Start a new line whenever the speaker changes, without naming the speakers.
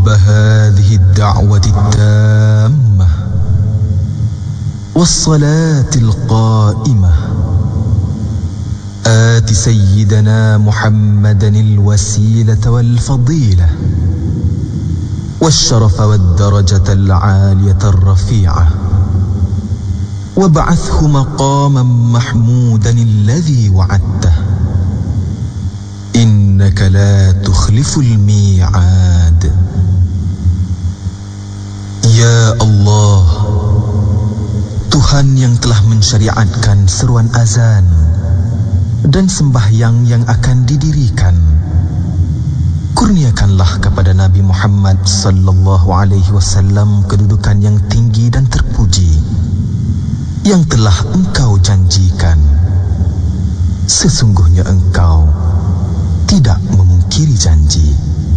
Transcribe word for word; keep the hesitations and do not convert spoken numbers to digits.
رب هذه الدعوة التامة والصلاة القائمة آت سيدنا محمدا الوسيلة والفضيلة والشرف والدرجة العالية الرفيعة وابعثه مقاما محمودا الذي وعدته إنك لا تخلف الميعاد. Ya Allah, Tuhan yang telah mensyariatkan seruan azan dan sembahyang yang akan didirikan, kurniakanlah kepada Nabi Muhammad sallallahu alaihi wasallam kedudukan yang tinggi dan terpuji yang telah Engkau janjikan. Sesungguhnya Engkau tidak memungkiri janji.